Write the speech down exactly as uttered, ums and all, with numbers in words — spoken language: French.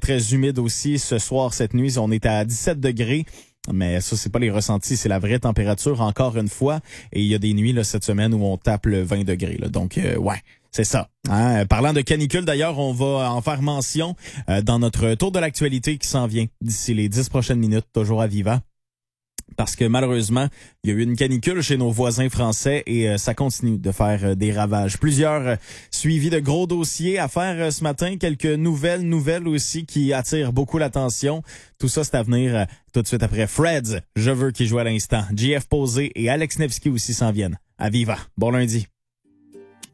très humide aussi ce soir, cette nuit. On est à dix-sept degrés. Mais ça, c'est pas les ressentis, c'est la vraie température, encore une fois. Et il y a des nuits là cette semaine où on tape le vingt degrés. Là. Donc, euh, ouais, c'est ça. Hein? Parlant de canicule, d'ailleurs, on va en faire mention euh, dans notre tour de l'actualité qui s'en vient d'ici les dix prochaines minutes, toujours à Viva. Parce que malheureusement, il y a eu une canicule chez nos voisins français et euh, ça continue de faire euh, des ravages. Plusieurs euh, suivis de gros dossiers à faire euh, ce matin. Quelques nouvelles nouvelles aussi qui attirent beaucoup l'attention. Tout ça, c'est à venir euh, tout de suite après. Freds, je veux qu'il joue à l'instant. J F Posé et Alex Nevsky aussi s'en viennent. À Viva. Bon lundi.